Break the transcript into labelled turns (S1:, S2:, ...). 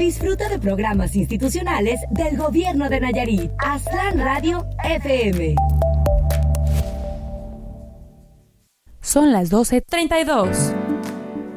S1: Disfruta de programas institucionales del Gobierno de Nayarit. Aztlán Radio FM.
S2: Son las 12:32.